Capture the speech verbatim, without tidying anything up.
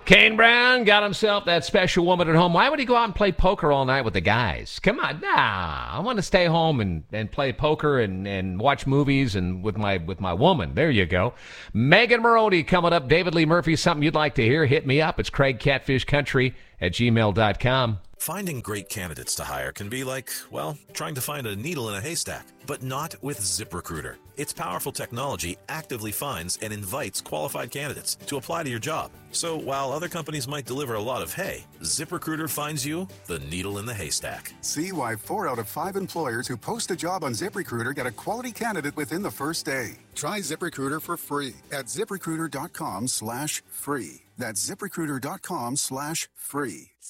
Kane Brown got himself that special woman at home. Why would he go out and play poker all night with the guys? Come on, nah. I want to stay home and, and play poker and, and watch movies and with my with my woman. There you go. Megan Maroney coming up. David Lee Murphy, something you'd like to hear? Hit me up. It's Craig Catfish Country at gmail dot com. Finding great candidates to hire can be like, well, trying to find a needle in a haystack, but not with ZipRecruiter. Its powerful technology actively finds and invites qualified candidates to apply to your job. So while other companies might deliver a lot of hay, ZipRecruiter finds you the needle in the haystack. See why four out of five employers who post a job on ZipRecruiter get a quality candidate within the first day. Try ZipRecruiter for free at ZipRecruiter dot com slash free. That's ZipRecruiter dot com slash free.